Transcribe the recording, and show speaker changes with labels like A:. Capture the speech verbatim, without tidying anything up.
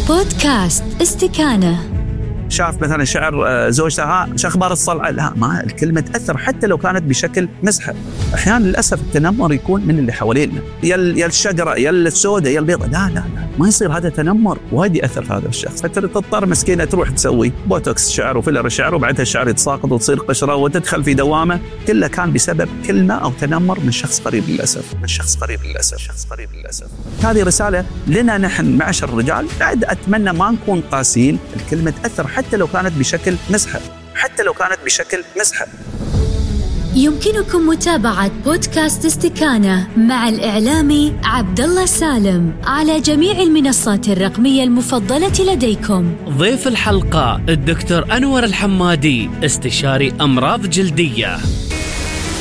A: بودكاست استكانة.
B: شاف مثلا شعر زوجتها شو اخبار الصلعه، لا ما الكلمه تاثر حتى لو كانت بشكل مزحه. احيانا للاسف التنمر يكون من اللي حوالينا، يا يا الشجره يا السوداء يا البيضاء، لا لا لا ما يصير هذا تنمر وايد ياثر في هذا الشخص، فتضطر مسكينه تروح تسوي بوتوكس شعر وفيلر شعر وبعدها الشعر يتساقط وتصير قشره وتدخل في دوامه، كله كان بسبب كلمه او تنمر من شخص قريب للاسف، من شخص قريب للاسف، شخص قريب للاسف. هذه رساله لنا نحن معشر الرجال، بعد اتمنى ما نكون قاسيين، الكلمه تاثر حتى لو كانت بشكل مزحف، حتى لو كانت بشكل مزحف.
A: يمكنكم متابعة بودكاست استكانة مع الإعلامي عبد الله سالم على جميع المنصات الرقمية المفضلة لديكم.
C: ضيف الحلقة الدكتور أنور الحمادي، استشاري أمراض جلدية.